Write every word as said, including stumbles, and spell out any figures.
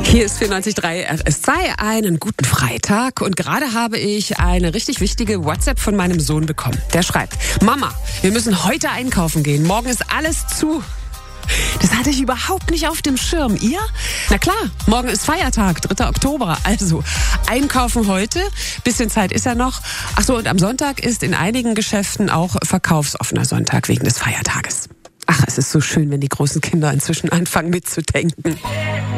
Hier ist vierundneunzig Komma drei R S zwei, einen guten Freitag und gerade habe ich eine richtig wichtige WhatsApp von meinem Sohn bekommen. Der schreibt, Mama, wir müssen heute einkaufen gehen, morgen ist alles zu. Das hatte ich überhaupt nicht auf dem Schirm. Ihr? Na klar, morgen ist Feiertag, dritter Oktober. Also einkaufen heute, bisschen Zeit ist ja noch. Ach so, und am Sonntag ist in einigen Geschäften auch verkaufsoffener Sonntag wegen des Feiertages. Ach, es ist so schön, wenn die großen Kinder inzwischen anfangen mitzudenken.